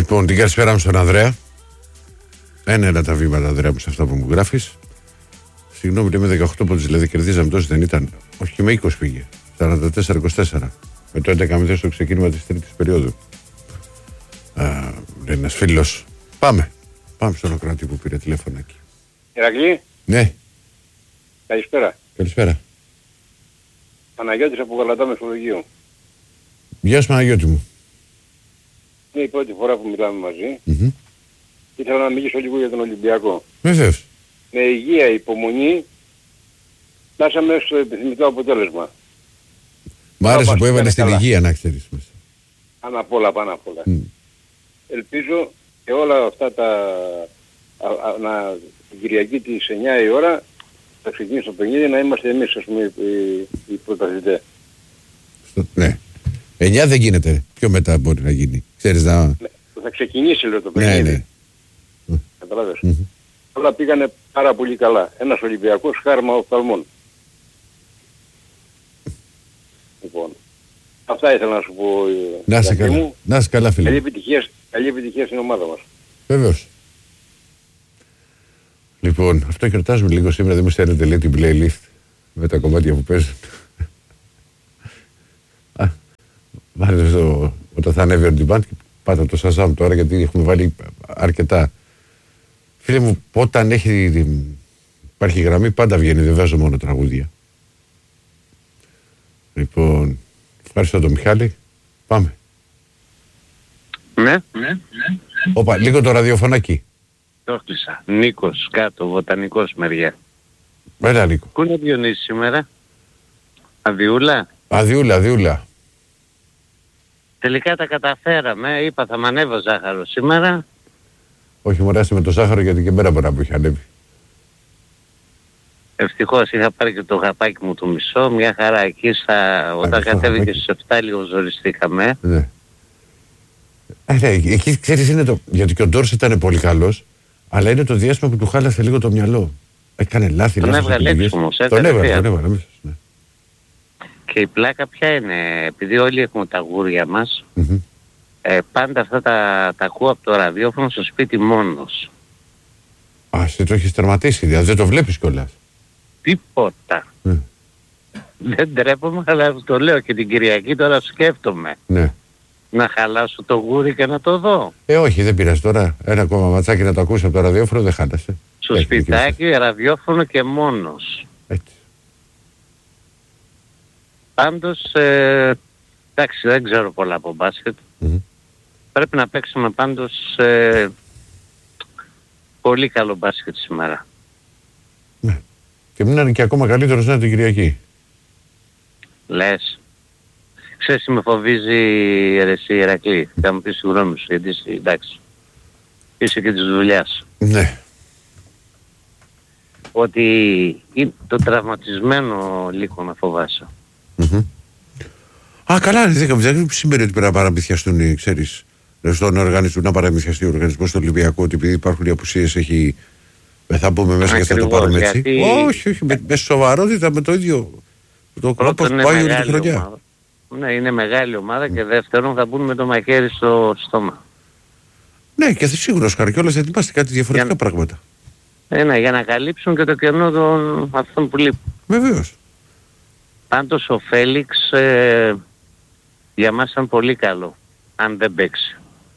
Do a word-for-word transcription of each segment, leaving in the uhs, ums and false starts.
Λοιπόν, την καλησπέρα μου στον Ανδρέα. Ένα-ένα τα βήματα, Ανδρέα μου, σε αυτά που μου γράφεις. Συγγνώμη, λέμε δεκαοκτώ πόντους, δηλαδή κερδίζαμε τόσο, δεν ήταν. Όχι, και με είκοσι πήγε. σαράντα τέσσερα είκοσι τέσσερα. Με το έντεκα μηδέν στο ξεκίνημα της τρίτης περίοδου. Α, λέει ένας φίλος. Πάμε. Πάμε στον ακροατή που πήρε τηλέφωνο εκεί. Ηρακλή. Ναι. Καλησπέρα. Καλησπέρα. Παναγιώτης από Γαλατά Μεσολογγίου. Γεια σου, Παναγιώτη μου. Είναι η πρώτη φορά που μιλάμε μαζί. Mm-hmm. Ήθελα να μιλήσω λίγο για τον Ολυμπιακό. Βεβαίως. Με υγεία, υπομονή, φτάσαμε στο επιθυμητό αποτέλεσμα. Μ' άρεσε που έβαλες την υγεία, να ξέρεις. Πάνω απ' όλα, πάνω απ' όλα. Mm. Ελπίζω και όλα αυτά τα... Α, α, να, την Κυριακή της εννιά η ώρα θα ξεκινήσει το παιχνίδι να είμαστε εμείς, ας πούμε, οι, οι πρωταθλητές. Ναι. εννιά δεν γίνεται. Πιο μετά μπορεί να γίνει. Ξέρεις να... Ναι, θα ξεκινήσει, λέω, το παιχνίδι. Ναι, ναι. Καταλάβες. Mm-hmm. Όλα πήγανε πάρα πολύ καλά. Ένας Ολυμπιακός χάρμα οφθαλμών. Λοιπόν, αυτά ήθελα να σου πω. Να είσαι καλά. Να είσαι καλά, φίλε. Καλή επιτυχία, καλή επιτυχία στην ομάδα μας. Βεβαίως. Λοιπόν, αυτό κρατάζουμε λίγο σήμερα. Δεν μου στέλνετε, λέει, την playlist με τα κομμάτια που παίζουν. Βάλετε στο, όταν θα ανέβει ο demand και πάτε το Shazam τώρα, γιατί έχουμε βάλει αρκετά. Φίλε μου, όταν έχει, υπάρχει γραμμή πάντα βγαίνει, δεν βάζω μόνο τραγούδια. Λοιπόν, ευχαριστώ τον Μιχάλη. Πάμε. Ναι, ναι, ναι. Όπα, λίγο το ραδιοφωνάκι. Το έκλεισα. Νίκος, κάτω, βοτανικός μεριά. Έλα, Νίκο. Πού είναι ο Διονύσης σήμερα? Αδιούλα. Αδιούλα, αδιούλα. Τελικά τα καταφέραμε. Είπα θα μ' ανέβω ζάχαρο σήμερα. Όχι, μωράσει με το ζάχαρο, γιατί και μέρα μπορεί να έχει ανέβει. Ευτυχώς είχα πάρει και το γαπάκι μου το μισό. Μια χαρά εκεί στα... όταν κατέβηκε στις επτά λίγο ζοριστήκαμε. Ναι. Ε, ναι, εκεί ξέρεις είναι το... γιατί και ο Ντόρς ήταν πολύ καλός, αλλά είναι το διάστημα που του χάλασε λίγο το μυαλό. Έκανε λάθη, τον λάθος έβγαλε έξω όμως. Τον έβγαλε, τον έβγαλε. Ναι. Και η πλάκα ποια είναι? Επειδή όλοι έχουμε τα γούρια μας, mm-hmm. ε, πάντα αυτά τα, τα ακούω από το ραδιόφωνο στο σπίτι μόνος. Α, εσύ το έχεις τερματίσει, δηλαδή δεν το βλέπεις κιόλας. Τίποτα. Mm. Δεν τρέπομαι, αλλά το λέω και την Κυριακή τώρα σκέφτομαι. Ναι. Να χαλάσω το γούρι και να το δω. Ε, όχι, δεν πειράζει τώρα. Ένα ακόμα ματσάκι να το ακούσει από το ραδιόφωνο δεν χάλασε. Στο έχει, σπιτάκι, ραδιόφωνο και μόνος. Έτσι. Πάντως, ε, εντάξει, δεν ξέρω πολλά από μπάσκετ. Mm-hmm. Πρέπει να παίξουμε πάντως ε, πολύ καλό μπάσκετ σήμερα. Ναι. Και μην είναι και ακόμα καλύτερος να είναι την Κυριακή. Λες. Ξέρεις, με φοβίζει η αιρεσία Ηρακλή. Θα μου πεις συγγνώμη σου, γιατί είσαι, εντάξει, είσαι και της δουλειάς. Ναι. Ότι το τραυματισμένο λίγο να φοβάσαι. Mm-hmm. Α, καλά, δεν σημαίνει ότι πρέπει να παραμυθιαστούν, ξέρεις, στον οργανισμό, να παραμυθιαστεί ο οργανισμός του Ολυμπιακού, ότι επειδή υπάρχουν οι απουσίες έχει... Δεν θα πούμε μέσα και θα το πάρουμε έτσι. Γιατί... Όχι, όχι, με, με σοβαρότητα, με το ίδιο. Το όπως πάει όλη τη χρονιά. Ομάδα. Ναι, είναι μεγάλη ομάδα και δεύτερον θα μπουν με το μαχαίρι στο στόμα. Ναι, και σίγουρος Χαρκιόλας ετοιμάστε κάτι διαφορετικά για... πράγματα. Ε, ναι, για να καλύψουν και το κενό των αυτών που λείπουν. Βεβαίως. Πάντως ο Φέλιξ ε, για μας ήταν πολύ καλό, αν δεν παίξει.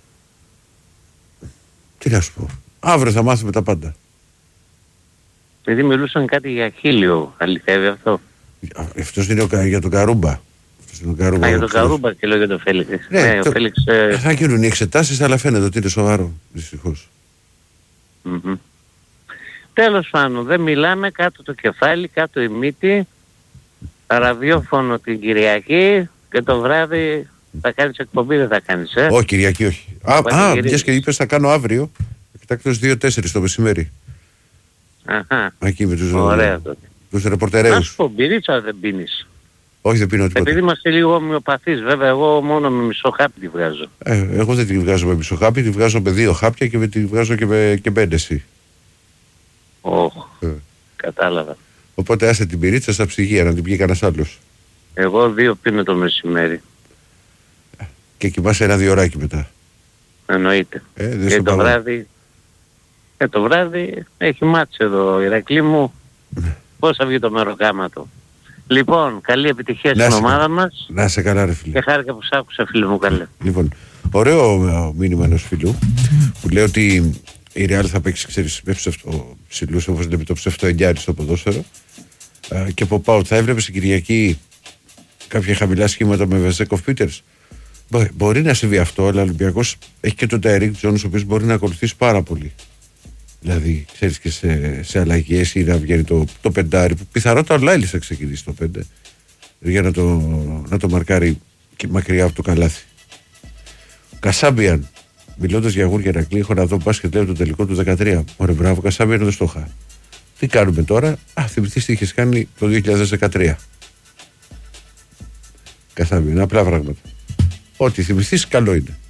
Τι να σου πω. Αύριο θα μάθουμε τα πάντα. Επειδή μιλούσαν κάτι για χίλιο, αληθεύει αυτό? Αυτός είναι ο, για τον Καρούμπα. Ο Καρούμπα. Α, για τον Καρούμπα και λέω για τον Φέλιξ. Ναι, ναι, το... ο Φέλιξ, ε... θα γίνουν οι εξετάσεις, αλλά φαίνεται ότι είναι σοβαρό, δυστυχώς. Mm-hmm. Τέλος πάντων, δεν μιλάμε, κάτω το κεφάλι, κάτω η μύτη, ραδιόφωνο την Κυριακή και το βράδυ θα κάνεις εκπομπή, δεν θα κάνεις, ε? Όχι, Κυριακή όχι. Α, α μιας και είπες θα κάνω αύριο, εκτάκτως δύο τέσσερα το μεσημέρι. Αχα. Εκεί με τους, ωραία, τότε. τους ρεπορτερέους. Να σου πω, μπυρίτσα δεν πίνεις? Όχι, δεν πίνω τίποτα. Επειδή είμαστε λίγο ομοιοπαθείς, βέβαια, εγώ μόνο με μισό χάπι τη βγάζω. Ε, εγώ δεν τη βγάζω με μισό χάπι, τη βγάζω με δύο χάπια και με, τη βγάζω και με, και με έντεση. Όχ, ε. κατάλαβα. Οπότε άσε την πυρίτσα στα ψυγεία να την πιει κανένας άλλος. Εγώ δύο πίνω το μεσημέρι. Και κοιμάσαι ένα δύο ωράκι μετά. εννοείται. Ε, και το βράδυ, ε, το βράδυ έχει μάτς εδώ, Ηρακλή μου. Πώς θα βγει το μεροκάματο. Λοιπόν, καλή επιτυχία στην ομάδα μας. Να σε καλά ρε φίλε. Και χάρηκα που σ' άκουσα φίλε μου, καλέ. Λοιπόν, ωραίο μήνυμα ενός φίλου που λέει ότι η Ρεάλ θα παίξει, ξέρεις, με ψηλούς, όπως λέμε το ψευτοεννιάρι στο ποδόσφαιρο, και από πάω, θα έβλεπες την Κυριακή κάποια χαμηλά σχήματα με Βεζέκοφ Πίτερς. Μπορεί να συμβεί αυτό, αλλά ο Ολυμπιακός έχει και τον Τάιρικ Τζόνς, ο οποίος μπορεί να ακολουθήσει πάρα πολύ. Δηλαδή, ξέρεις, και σε, σε αλλαγές ή να βγαίνει το, το πεντάρι, που πιθανότατα ο Λάιλης θα ξεκινήσει το πέντε, για να το, να το μαρκάρει και μακριά από το καλάθι. Κασάμπιαν, μιλώντας για Γούρια Ηρακλή, έχω να δω μπάσκετ, λέω το τελικό του δεκατρία. Ωραία, μπράβο, Κασάμπιαν, δεν στο είχα. Τι κάνουμε τώρα? Α, θυμηθείς τι είχες κάνει το δύο χιλιάδες δεκατρία. Κασάμπιαν, απλά πράγματα. Ό,τι θυμηθείς, καλό είναι.